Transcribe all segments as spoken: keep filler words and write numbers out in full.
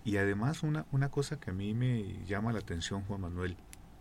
y además una, una cosa que a mí me llama la atención, Juan Manuel,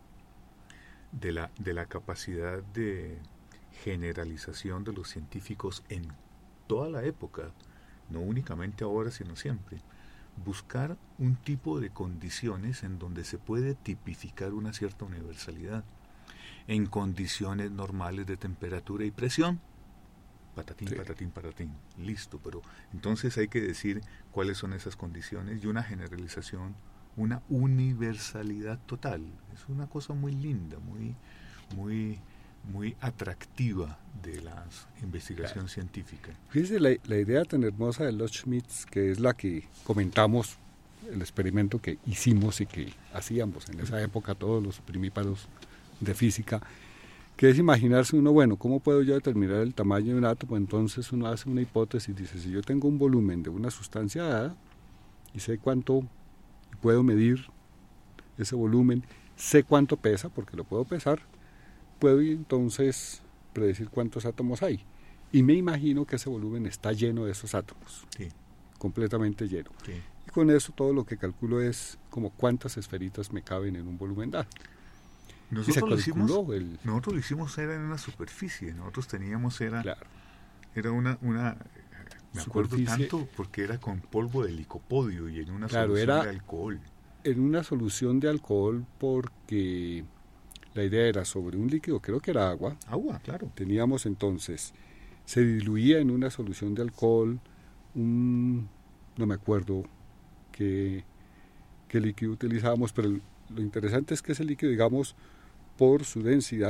de la, de la capacidad de generalización de los científicos en toda la época, no únicamente ahora, sino siempre. Buscar un tipo de condiciones en donde se puede tipificar una cierta universalidad. En condiciones normales de temperatura y presión, patatín, sí. patatín, patatín, listo, pero entonces hay que decir cuáles son esas condiciones y una generalización, una universalidad total. Es una cosa muy linda, muy, muy, muy atractiva de la investigación claro. científica. Fíjese la, la idea tan hermosa de los Schmitz, que es la que comentamos, el experimento que hicimos y que hacíamos en esa época todos los primíparos de física, que es imaginarse uno, bueno, ¿cómo puedo yo determinar el tamaño de un átomo? Entonces uno hace una hipótesis, dice, si yo tengo un volumen de una sustancia dada y sé cuánto puedo medir ese volumen, sé cuánto pesa, porque lo puedo pesar, puedo entonces predecir cuántos átomos hay. Y me imagino que ese volumen está lleno de esos átomos, sí. completamente lleno. Sí. Y con eso todo lo que calculo es como cuántas esferitas me caben en un volumen dado. Nosotros lo, hicimos, el... nosotros lo hicimos era en una superficie, nosotros teníamos era, claro. era una, una me acuerdo superficie, tanto porque era con polvo de licopodio y en una claro, solución era de alcohol. En una solución de alcohol porque la idea era sobre un líquido, creo que era agua. Agua, claro. Teníamos entonces, se diluía en una solución de alcohol, un, no me acuerdo qué, qué líquido utilizábamos, pero lo interesante es que ese líquido, digamos, por su densidad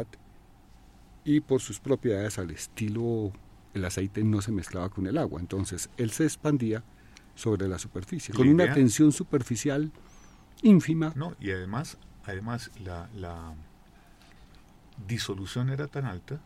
y por sus propiedades al estilo el aceite no se mezclaba con el agua, entonces él se expandía sobre la superficie, con una tensión superficial ínfima. No, y además, además la, la disolución era tan alta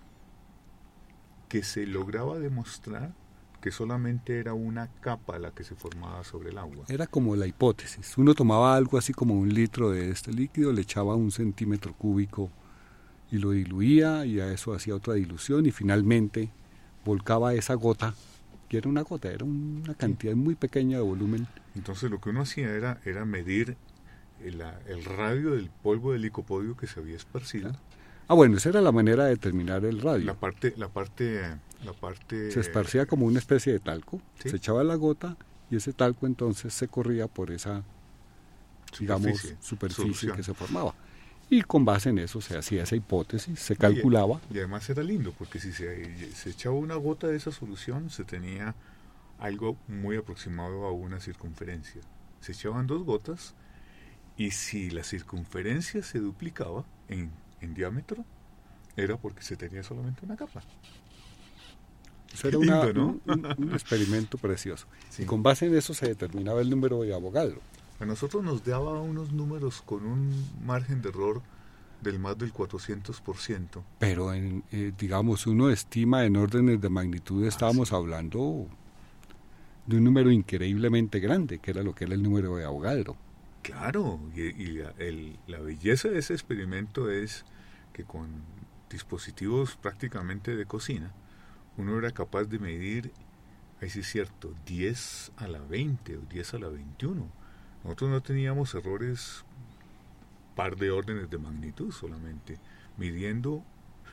que se lograba demostrar que solamente era una capa la que se formaba sobre el agua. Era como la hipótesis. Uno tomaba algo así como un litro de este líquido, le echaba un centímetro cúbico y lo diluía, y a eso hacía otra dilución, y finalmente volcaba esa gota, que era una gota, era una cantidad muy pequeña de volumen. Entonces lo que uno hacía era, era medir el, el radio del polvo de licopodio que se había esparcido. Ah, bueno, esa era la manera de determinar el radio. La parte, la parte, la parte... Se esparcía como una especie de talco, ¿sí? Se echaba la gota y ese talco entonces se corría por esa, superficie, digamos, superficie solución. Que se formaba. Y con base en eso se hacía esa hipótesis, se calculaba. Y, y además era lindo, porque si se, se echaba una gota de esa solución, se tenía algo muy aproximado a una circunferencia. Se echaban dos gotas, y si la circunferencia se duplicaba en, en diámetro, era porque se tenía solamente una capa. Eso era lindo, una, ¿no? un, un experimento precioso. Sí. Y con base en eso se determinaba el número de Avogadro. A nosotros nos daba unos números con un margen de error del más del cuatrocientos por ciento. Pero, en, eh, digamos, uno estima en órdenes de magnitud, estábamos ah, sí. hablando de un número increíblemente grande, que era lo que era el número de Avogadro. Claro, y, y la, el, la belleza de ese experimento es que con dispositivos prácticamente de cocina, uno era capaz de medir, ahí sí es cierto, diez a la veinte o diez a la veintiuno. Nosotros no teníamos errores par de órdenes de magnitud solamente, midiendo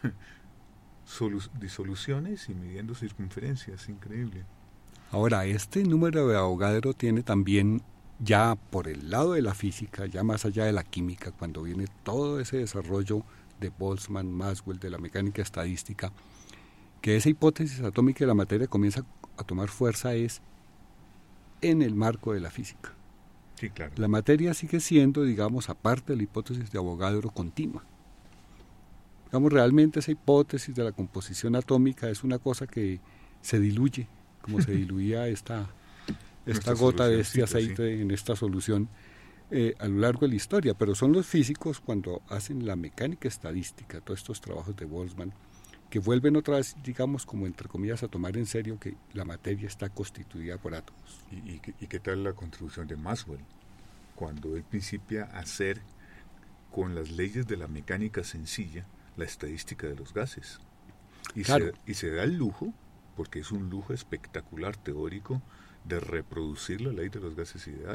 solu- disoluciones y midiendo circunferencias, increíble. Ahora, este número de Avogadro tiene también, ya por el lado de la física, ya más allá de la química, cuando viene todo ese desarrollo de Boltzmann, Maxwell, de la mecánica estadística, que esa hipótesis atómica de la materia comienza a tomar fuerza es en el marco de la física. Sí, claro. La materia sigue siendo, digamos, aparte de la hipótesis de Avogadro, continua. Digamos, realmente esa hipótesis de la composición atómica es una cosa que se diluye, como se diluía esta, esta gota de este aceite sí. en esta solución eh, a lo largo de la historia. Pero son los físicos, cuando hacen la mecánica estadística, todos estos trabajos de Boltzmann, que vuelven otra vez, digamos, como entre comillas, a tomar en serio que la materia está constituida por átomos. ¿Y, y, y qué tal la contribución de Maxwell? Cuando él principia a hacer, con las leyes de la mecánica sencilla, la estadística de los gases. Y, claro. se, y se da el lujo, porque es un lujo espectacular teórico, de reproducir la ley de los gases ideales.